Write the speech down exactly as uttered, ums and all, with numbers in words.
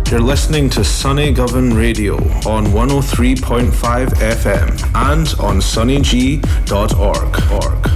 You're listening to Sunny Govan Radio on one oh three point five F M and on sunny g dot org. org.